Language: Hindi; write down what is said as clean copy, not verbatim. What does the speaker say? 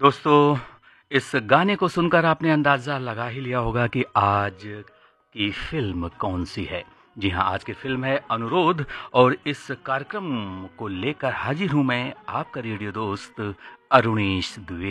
दोस्तों, इस गाने को सुनकर आपने अंदाज़ा लगा ही लिया होगा कि आज की फ़िल्म कौन-सी है। जी हाँ, आज की फ़िल्म है अनुरोध और इस कार्यक्रम को लेकर हाज़िर हूँ मैं, आपका रेडियो दोस्त अरुणेश द्विवेदी।